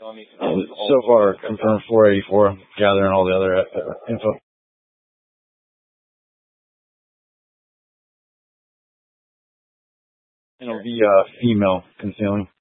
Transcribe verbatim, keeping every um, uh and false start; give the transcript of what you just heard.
And so far, confirmed four eighty-four, gathering all the other uh, info. It'll be uh, female concealing.